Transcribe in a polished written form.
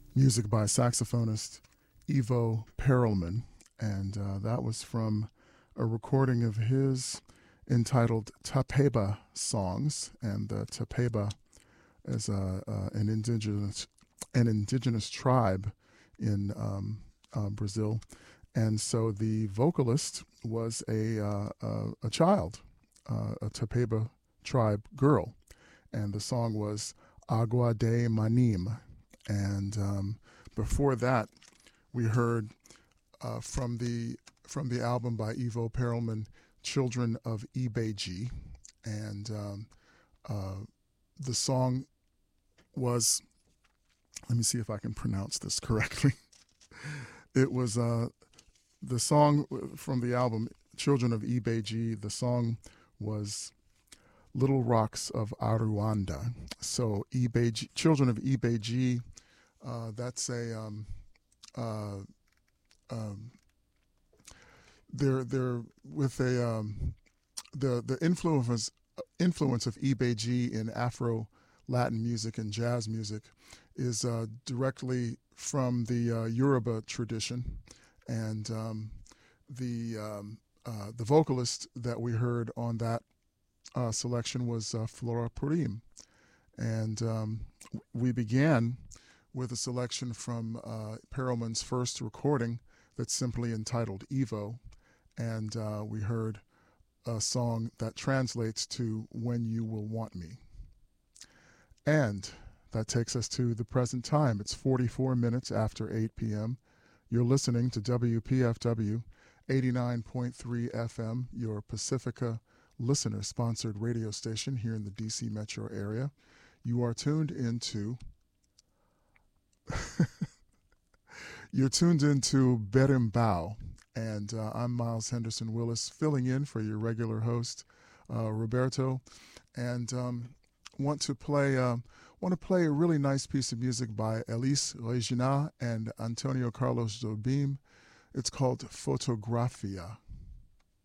Music by saxophonist Ivo Perelman, and that was from a recording of his entitled Tapeba Songs, and the Tapeba is an indigenous tribe in Brazil, and so the vocalist was a child, a Tapeba tribe girl, and the song was Agua de Manim. And before that, we heard from the album by Ivo Perelman, "Children of Ibeji," and the song was. Let me see if I can pronounce this correctly. It was the song from the album "Children of Ibeji." The song was "Little Rocks of Aruanda." So Ibeji, Children of Ibeji. That's a they're with a the influence of Ibeji in Afro Latin music and jazz music is directly from the Yoruba tradition, and the vocalist that we heard on that selection was Flora Purim, and we began with a selection from Perelman's first recording that's simply entitled Evo, and we heard a song that translates to When You Will Want Me. And that takes us to the present time. It's 44 minutes after 8 p.m. You're listening to WPFW 89.3 FM, your Pacifica listener-sponsored radio station here in the D.C. metro area. You are tuned into You're tuned into Berimbau, and I'm Miles Henderson Willis, filling in for your regular host, Roberto, and want to play a really nice piece of music by Elis Regina and Antonio Carlos Jobim. It's called Fotografia.